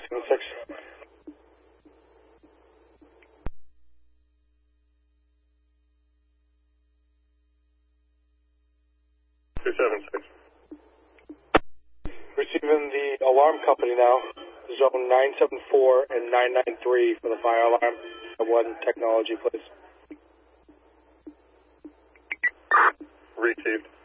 376. Receiving the alarm company now, zone 974 and 993 for the fire alarm. One technology, please. Received.